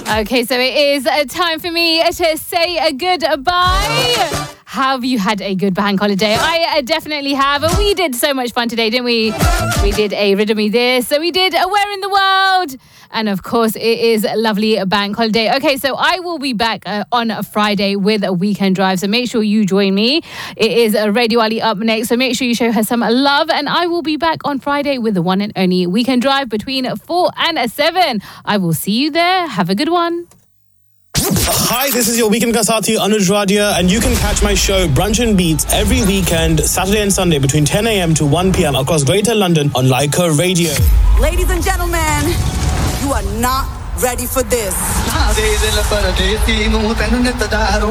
Okay, so it is time for me to say a goodbye. Have you had a good bank holiday? I definitely have. We did so much fun today, didn't we? We did a Riddle Me This. So we did a Where in the World. And of course, it is a lovely bank holiday. Okay, so I will be back on a Friday with a Weekend Drive. So make sure you join me. It is Radio Ali up next. So make sure you show her some love. And I will be back on Friday with the one and only Weekend Drive between 4 and 7. I will see you there. Have a good one. Hi, this is your weekend Kasati Anuj Radia, and you can catch my show Brunch and Beats every weekend, Saturday and Sunday between 10 a.m. to 1 p.m. across Greater London on Leica Radio. Ladies and gentlemen, you are not ready for this.